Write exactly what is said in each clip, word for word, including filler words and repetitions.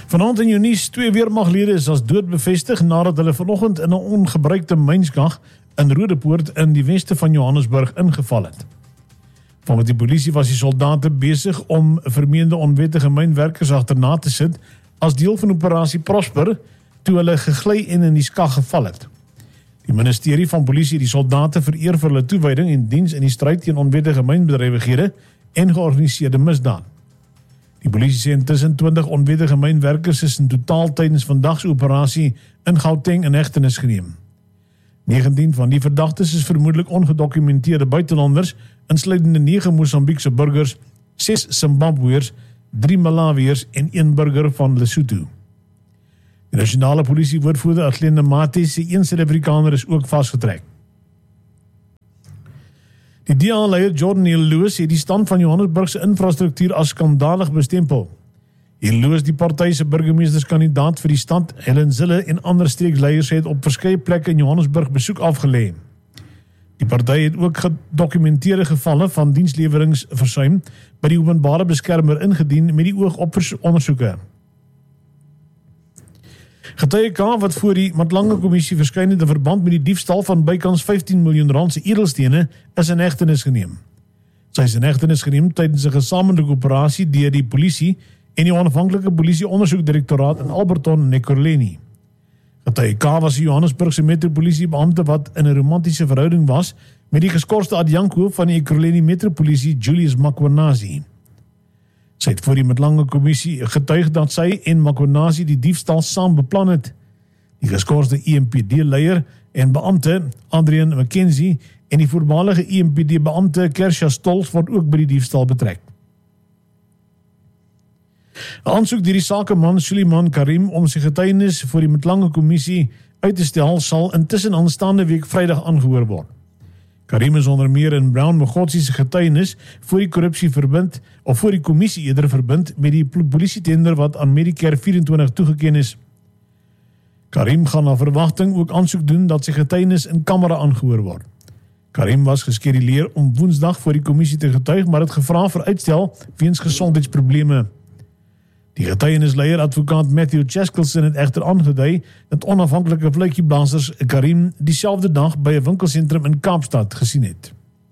Vanaand in jou nuus, twee weermaglede is as dood bevestig nadat hulle vanoggend in 'n ongebruikte mynskag in Rodepoort in die weste van Johannesburg ingeval het. Volgens die polisie was die soldate besig om vermeende onwettige mynwerkers agterna te sit as deel van operasie Prosper toe hulle gegly en in die skag geval het. Die ministerie van polisie het die soldate vereer vir hulle toewyding en diens in die stryd teen onwettige mynbedrywighede en georganiseerde misdaad. Die polisie sê intussen twintig onwettige mynwerkers is in totaal tydens vandag se operasie in Gauteng in hegtenis geneem. negentien van die verdagtes is vermoedelik ongedokumenteerde buitelanders, insluitende nege Mosambiekse burgers, ses Zimbabweërs, drie Malawiërs en een burger van Lesotho. Die nasionale polisie woordvoerder Athlene Mate sê een Suid-Afrikaner is ook vasgetrek. Die D A-leier Jordan Hill Lewis het die stand van Johannesburg se infrastruktuur as skandalig bestempel. Hill Lewis, die party se burgemeesterskandidaat vir die stad, Helen Zille en ander streekleiers het op verskeie plekke in Johannesburg besoek afgelê. Die party het ook gedokumenteerde gevalle van diensleweringsversuim by die openbare beskermer ingedien met die oog op ondersoeke. Getuie K wat voor die Matlange Kommissie verskyn het in verband met die diefstal van bykans vyftien miljoen rand se edelstene is in hegtenis geneem. Sy is in hegtenis geneem tydens 'n gesamentlike operasie deur die polisie en die onafhanklike polisie ondersoekdirektoraat in Alberton en Ekurhuleni. Getuie K was die Johannesburgse metropolisiebeampte wat in 'n romantiese verhouding was met die geskorste adjunkhoof van die Ekurhuleni metropolisie Julius Makwanasi. Sy het voor die Matlange Kommissie getuig dat sy en Makwanasi die diefstal saam beplan het. Die geskorste E M P D-leier en beampte Adrian McKenzie en die voormalige E M P D-beampte Kersha Stolz word ook by die diefstal betrek. 'n Aansoek deur die sakeman Suleiman Karim om sy getuienis voor die Matlange Kommissie uit te stel sal intussen aanstaande week Vrydag aangehoor word. Karim is onder meer in Brown Mogotsi se getuienis voor die korrupsie verbind, of voor die kommissie eerder verbind met die polisietender wat aan Medicare vyf-en-twintig toegeken is. Karim gaan na verwagting ook aansoek doen dat sy getuienis in kamera aangehoor word. Karim was geskeduleer om Woensdag voor die kommissie te getuig, maar het gevra vir uitstel weens gesondheidsprobleme. Die getuienisleier advokaat Matthew Cheskelson het egter aangedui dat onafhanklike vletjieblassers Karim dieselfde dag by 'n winkelsentrum in Kaapstad gesien het.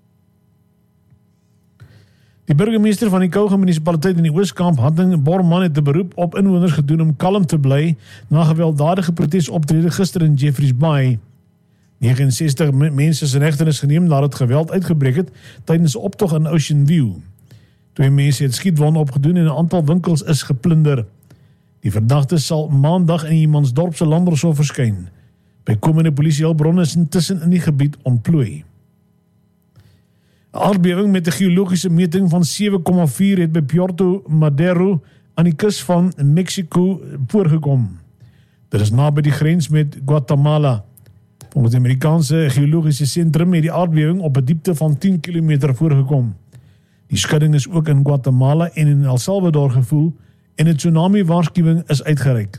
Die burgemeester van die Kouga munisipaliteit in die Oos-Kaap, Hatting Borman, het 'n beroep op inwoners gedoen om kalm te bly na gewelddadige protesoptrede gister in Jeffreys Bay. negenensestig mense is in hegtenis geneem nadat geweld uitgebreek het tydens 'n optog in Ocean View. Twee mense het skietwonde opgedoen en 'n aantal winkels is geplunder. Die verdagte sal maandag in Humansdorp se Landershof verskyn. Bykomende polisiehulpbronne is intussen in die gebied ontplooi. 'n Aardbewing met 'n geologiese meting van sewe komma vier het by Puerto Madero aan die kus van Mexico voorgekom. Dit is naby die grens met Guatemala. Volgens die Amerikaanse geologiese sentrum het die aardbewing op 'n diepte van tien kilometer voorgekom. Die skudding is ook in Guatemala en in El Salvador gevoel en 'n tsunami-waarskuwing is uitgereik.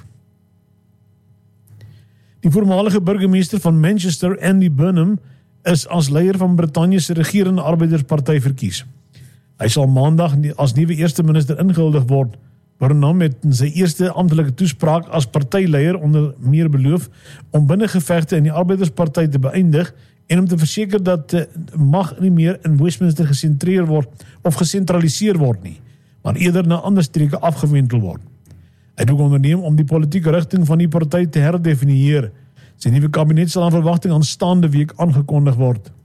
Die voormalige burgemeester van Manchester, Andy Burnham, is as leier van Brittanje se regerende arbeidersparty verkies. Hy sal maandag as nuwe eerste minister ingehuldig word. Burnham het in sy eerste amptelike toespraak as partyleier onder meer beloof om binnengevegte in die arbeidersparty te beëindig en om te verseker dat uh, mag nie meer in Westminster gesentreer word of gesentraliseer word nie, maar eerder na ander streke afgewentel word. Hy het ook onderneem om die politieke rigting van die party te herdefinieer. Sy nuwe kabinet sal aan verwagting aanstaande week aangekondig word.